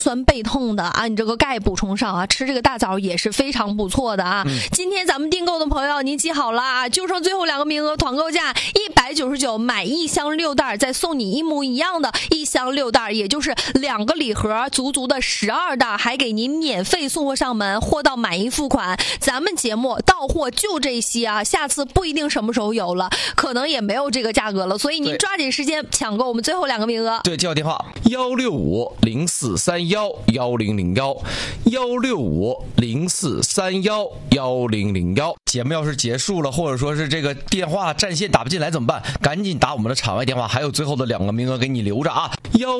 酸背痛的啊，你这个钙补充上啊，吃这个大枣也是非常不错的啊。今天咱们订购的朋友您记好了啊，就剩最后2个名额，团购价199，买1箱6袋，再送你一模一样的1箱6袋，也就是2个礼盒，足足的12袋，还给您免费送货上门，货到满意付款。咱们节目到货就这些啊，下次不一定什么时候有了，可能也没有这个价格了，所以您抓紧时间抢购我们最后2个名额。 对，记好电话16504311001，16504311001。节目要是结束了，或者说是这个电话占线打不进来怎么办？赶紧打我们的场外电话，还有最后的2个名额给你留着啊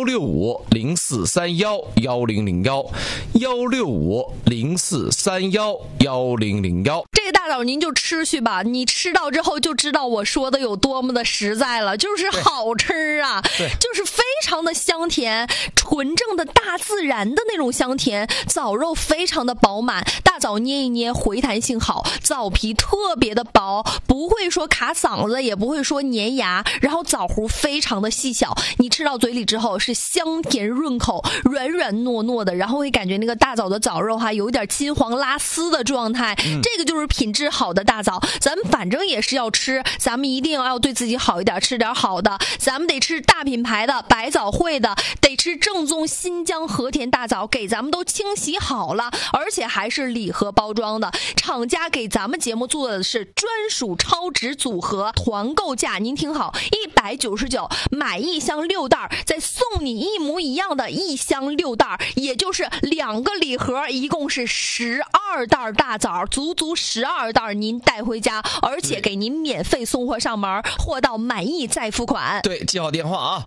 ！16504311001，16504311001。 这个大枣您就吃去吧，你吃到之后就知道我说的有多么的实在了，就是好吃啊，就是非常的香甜，纯正的大自然的那种香甜，枣肉非常的饱满，大枣捏一捏回弹性好，枣皮特别的薄，不会说卡嗓子，也不会说粘牙，然后枣核非常的细小，你吃到嘴里之后是香甜润口，软软糯糯的，然后会感觉那个大枣的枣肉有点金黄拉丝的状态，这个就是品质好的大枣。咱们反正也是要吃，咱们一定要对自己好一点，吃点好的，咱们得吃大品牌的百枣汇的，得吃正宗新疆和田大枣，给咱们都清洗好了，而且还是礼盒包装的，厂家给咱们节目做的是专属超值组合，团购价您听好199，买1箱6袋，再送你一模一样的1箱6袋，也就是2个礼盒，一共是12袋大枣，足足12袋您带回家，而且给您免费送货上门，货到满意再付款。 对，记好电话啊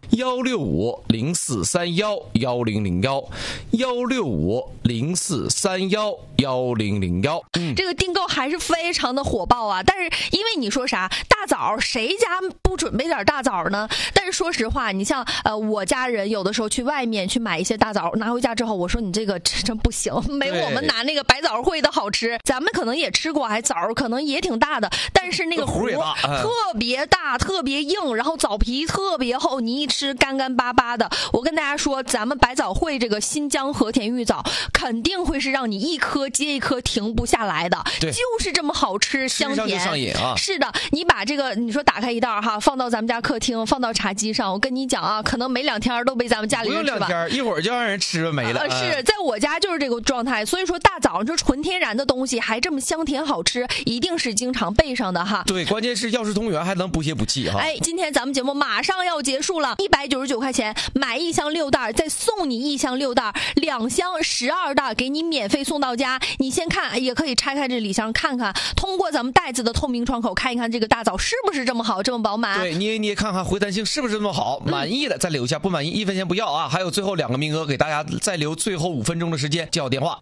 ，16504311001，16504311001。 这个订购还是非常的火爆啊！但是因为你说啥大枣，谁家不准备点大枣呢？但是说实话，你像我家人有的时候去外面去买一些大枣，拿回家之后，我说你这个真不行，没我们拿那个百枣汇的好吃。咱们可能也吃过，枣可能也挺大的，但是那个核特别大，特别硬，然后枣皮特别厚，你一吃干干巴巴的。我跟大家说，咱们百枣汇这个新疆和田玉枣肯定会是让你一颗接一颗停不下来的，就是这么好吃香甜， 上瘾啊！ 是的，你把这个你说打开一袋放到咱们家客厅，放到茶几上，我跟你讲啊，可能没2天都被咱们家里人吃完， 不用2天，一会儿就让人吃没了。 是在我家就是这个状态，所以说大枣这纯天然的东西还这么香甜好吃，一定是经常备上的哈。 对，关键是药食同源，还能补血补气哈。 今天咱们节目马上要结束了，199块钱买1箱6袋，再送你1箱6袋，2箱12袋给你免费送到家。你先看，也可以拆开这里箱看看，通过咱们袋子的透明窗口看一看这个大枣是不是这么好，这么饱满。 对，捏一捏看看回弹性是不是这么好，满意的再留下，不满意1分钱不要啊。还有最后2个名额给大家再留最后5分钟的时间，记好电话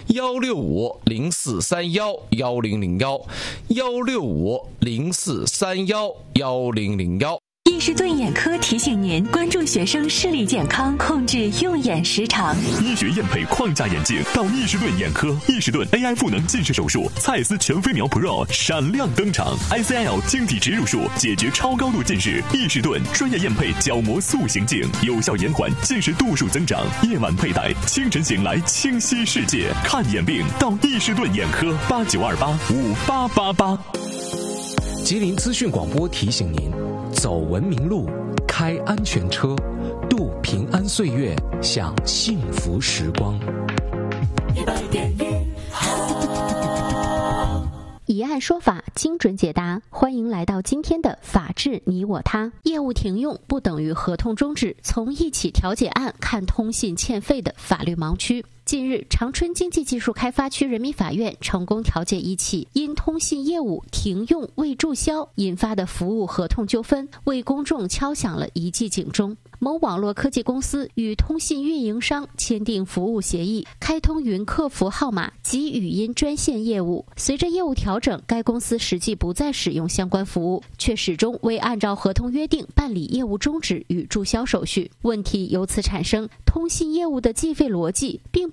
16504311001，16504311001。 易士顿眼科提醒您关注学生视力健康，控制用眼时长。 医学验配框架眼镜到易士顿眼科，易士顿 AI 赋能近视手术，蔡司全飞秒 Pro 闪亮登场 ，ICL 晶体植入术解决超高度近视。易士顿专业验配角膜塑形镜，有效延缓近视度数增长。夜晚佩戴，清晨醒来清晰世界。看眼病到易士顿眼科，8928588888。 吉林资讯广播提醒您：走文明路，开安全车，度平安岁月，享幸福时光。 以案说法，精准解答。欢迎来到今天的法治你我他。业务停用不等于合同终止，从一起调解案看通信欠费的法律盲区。近日，长春经济技术开发区人民法院成功调解一起因通信业务停用未注销引发的服务合同纠纷，为公众敲响了一记警钟。某网络科技公司与通信运营商签订服务协议，开通云客服号码及语音专线业务。随着业务调整，该公司实际不再使用相关服务，却始终未按照合同约定办理业务终止与注销手续。问题由此产生，通信业务的计费逻辑并不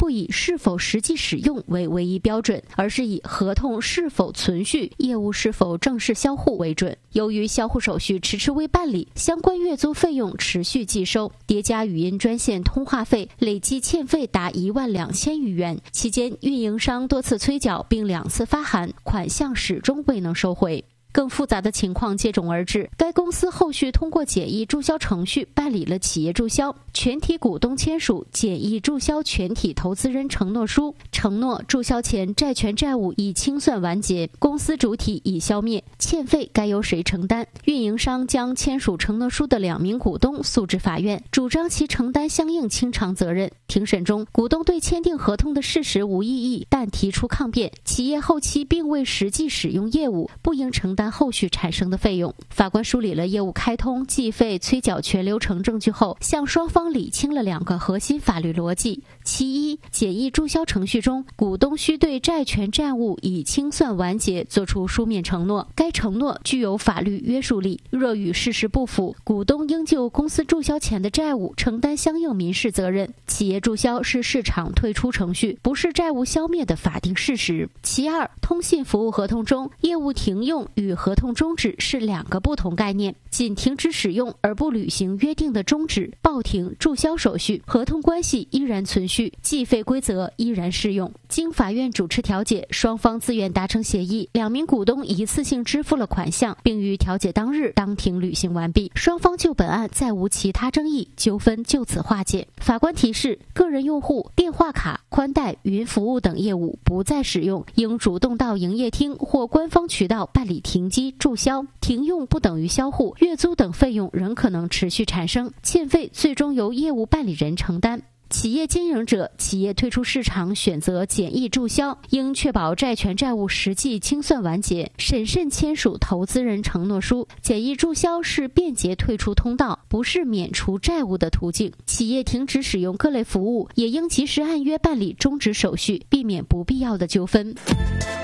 不以是否实际使用为唯一标准，而是以合同是否存续、业务是否正式销户为准。由于销户手续迟迟未办理，相关月租费用持续计收，叠加语音专线通话费，累计欠费达12000余元。期间，运营商多次催缴并2次发函，款项始终未能收回。更复杂的情况接踵而至，该公司后续通过简易注销程序办理了企业注销，全体股东签署简易注销全体投资人承诺书，承诺注销前债权债务已清算完结，公司主体已消灭，欠费该由谁承担？运营商将签署承诺书的2名股东诉至法院，主张其承担相应清偿责任。庭审中，股东对签订合同的事实无异议，但提出抗辩，企业后期并未实际使用业务，不应承担后续产生的费用。法官梳理了业务开通、计费、催缴全流程证据后，向双方理清了2个核心法律逻辑。其一，简易注销程序中，股东需对债权债务已清算完结作出书面承诺，该承诺具有法律约束力。若与事实不符，股东应就公司注销前的债务承担相应民事责任。企业注销是市场退出程序，不是债务消灭的法定事实。其二，通信服务合同中，业务停用与合同终止是2个不同概念，仅停止使用而不履行约定的终止、报停、注销手续，合同关系依然存续，计费规则依然适用。经法院主持调解，双方自愿达成协议，2名股东一次性支付了款项，并于调解当日当庭履行完毕，双方就本案再无其他争议，纠纷就此化解。法官提示，个人用户电话卡、宽带、云服务等业务不再使用，应主动到营业厅或官方渠道办理停机、注销。停用不等于销户，月租等费用仍可能持续产生，欠费最终由业务办理人承担。企业经营者，企业退出市场选择简易注销，应确保债权债务实际清算完结，审慎签署投资人承诺书。简易注销是便捷退出通道，不是免除债务的途径。企业停止使用各类服务，也应及时按约办理终止手续，避免不必要的纠纷。